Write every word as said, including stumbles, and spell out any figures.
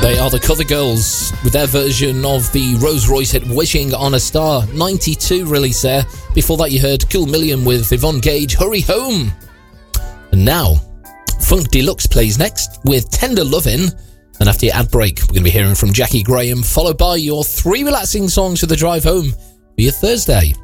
They are the Cover Girls with their version of the Rose Royce hit Wishing on a Star, ninety-two release there. Before that you heard Cool Million with Yvonne Gage, Hurry Home. And now, Funk Deluxe plays next with Tender Lovin'. And after your ad break, we're going to be hearing from Jackie Graham, followed by your three relaxing songs for the drive home for your Thursday.